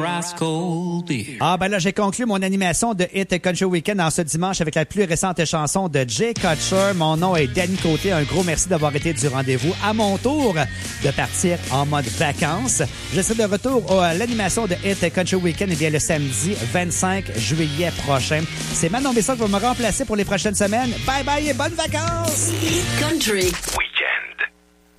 Ah, ben là, j'ai conclu mon animation de Hit Country Weekend en ce dimanche avec la plus récente chanson de Jay Kutcher. Mon nom est Danny Côté. Un gros merci d'avoir été du rendez-vous. À mon tour de partir en mode vacances. Je serai de retour à l'animation de Hit Country Weekend le samedi 25 juillet prochain. C'est Manon Besson qui va me remplacer pour les prochaines semaines. Bye bye et bonnes vacances! Hit Country. Oui.